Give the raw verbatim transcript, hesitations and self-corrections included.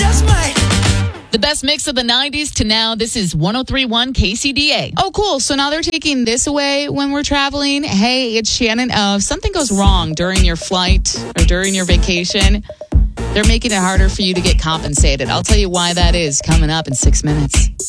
just might. The best mix of the nineties to now. This is one oh three point one K C D A. Oh, cool. So now they're taking this away when we're traveling. Hey, it's Shannon. Uh, if something goes wrong during your flight or during your vacation, they're making it harder for you to get compensated. I'll tell you why that is coming up in six minutes.